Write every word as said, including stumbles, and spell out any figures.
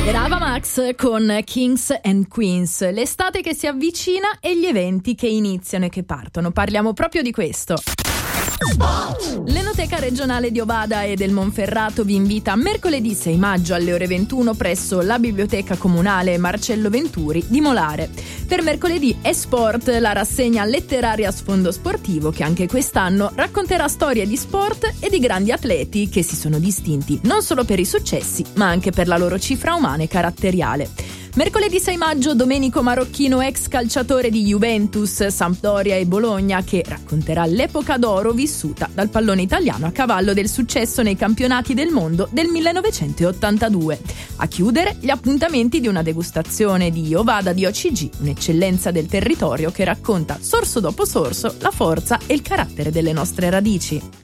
Brava Max con Kings and Queens, l'estate che si avvicina e gli eventi che iniziano e che partono. Parliamo proprio di questo. L'Enoteca regionale di Ovada e del Monferrato vi invita mercoledì sei maggio alle ore ventuno presso la Biblioteca Comunale Marcello Venturi di Molare. Per mercoledì è Sport, la rassegna letteraria a sfondo sportivo che anche quest'anno racconterà storie di sport e di grandi atleti che si sono distinti non solo per i successi ma anche per la loro cifra umana e caratteriale. Mercoledì sei maggio Domenico Marocchino, ex calciatore di Juventus, Sampdoria e Bologna, che racconterà l'epoca d'oro vissuta dal pallone italiano a cavallo del successo nei campionati del mondo del millenovecentottantadue. A chiudere gli appuntamenti di una degustazione di Ovada di O C G, un'eccellenza del territorio che racconta sorso dopo sorso la forza e il carattere delle nostre radici.